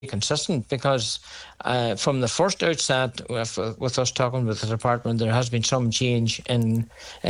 consistent because from the first outset, with us talking with the department, there has been some change in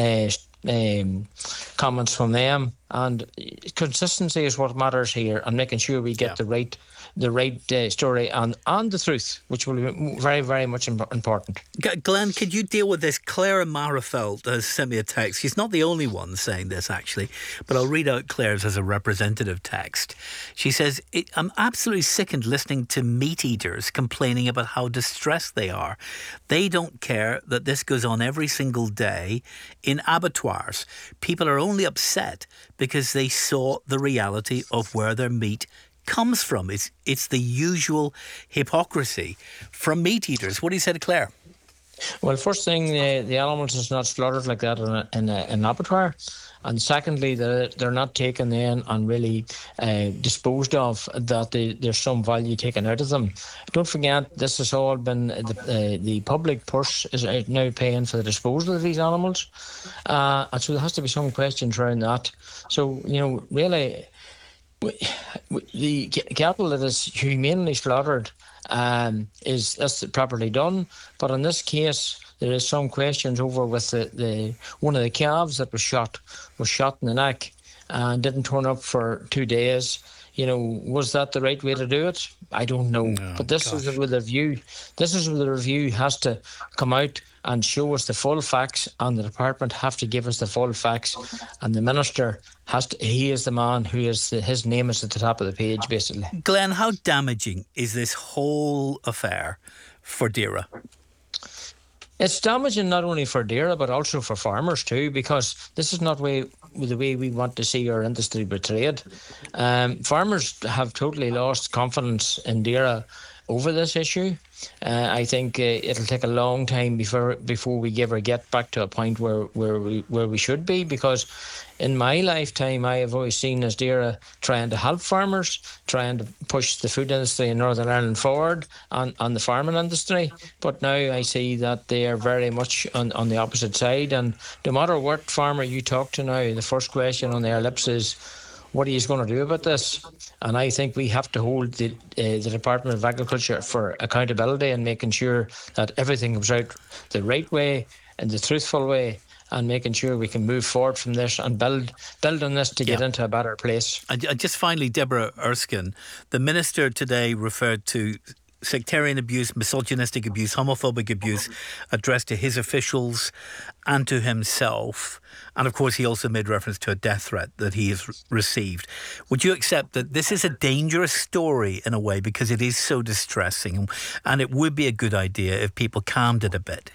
comments from them, and consistency is what matters here, and making sure we get the right story and the truth, which will be very, very much important. Glenn, could you deal with this? Claire Marifeld has sent me a text. She's not the only one saying this, actually, but I'll read out Claire's as a representative text. She says, I'm absolutely sickened listening to meat eaters complaining about how distressed they are. They don't care that this goes on every single day in abattoirs. People are only upset because they saw the reality of where their meat comes from. It's the usual hypocrisy from meat eaters. What do you say to Claire? Well, first thing, the animals is not slaughtered like that in an abattoir. And secondly, they're not taken then and really disposed of, that there's some value taken out of them. Don't forget, this has all been, the public purse is now paying for the disposal of these animals. And so there has to be some questions around that. So, really, the cattle that is humanely slaughtered that's properly done. But in this case, there is some questions over with the one of the calves that was shot in the neck and didn't turn up for 2 days. Was that the right way to do it? I don't know. But this is where the review has to come out and show us the full facts, and the department have to give us the full facts, and the minister he is the man who his name is at the top of the page, basically. Glenn, how damaging is this whole affair for DAERA? It's damaging not only for DAERA but also for farmers too, because this is not the way we want to see our industry portrayed. Farmers have totally lost confidence in DAERA over this issue. I think it'll take a long time before we ever get back to a point where we should be, because in my lifetime I have always seen as DAERA trying to help farmers, trying to push the food industry in Northern Ireland forward on the farming industry. But now I see that they are very much on the opposite side, and no matter what farmer you talk to now, the first question on their lips is, what are you going to do about this? And I think we have to hold the Department of Agriculture for accountability and making sure that everything comes out the right way and the truthful way, and making sure we can move forward from this and build on this to get into a better place. And just finally, Deborah Erskine, the Minister today referred to sectarian abuse, misogynistic abuse, homophobic abuse addressed to his officials and to himself. And of course, he also made reference to a death threat that he has received. Would you accept that this is a dangerous story in a way, because it is so distressing, and it would be a good idea if people calmed it a bit?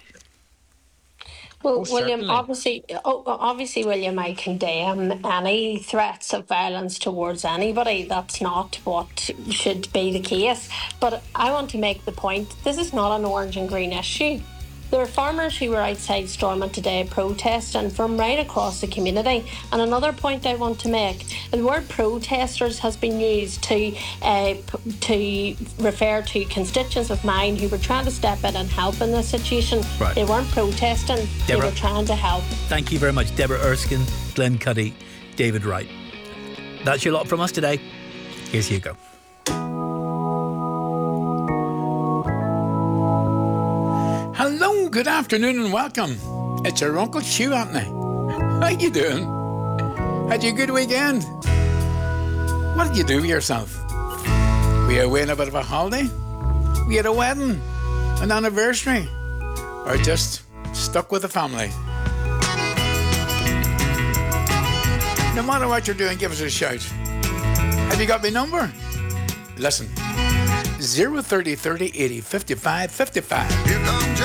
Well, William, obviously, William, I condemn any threats of violence towards anybody. That's not what should be the case. But I want to make the point, this is not an orange and green issue. There are farmers who were outside Stormont today protesting from right across the community. And another point I want to make, the word protesters has been used to refer to constituents of mine who were trying to step in and help in this situation. Right. They weren't protesting, Deborah, they were trying to help. Thank you very much, Deborah Erskine, Glenn Cuddy, David Wright. That's your lot from us today. Here's Hugo. Hello, good afternoon and welcome. It's your Uncle Hugh, Anthony. How you doing? Had you a good weekend? What did you do with yourself? Were you away on a bit of a holiday? We had a wedding, an anniversary, or just stuck with the family? No matter what you're doing, give us a shout. Have you got my number? Listen, 030 30 80 55 55.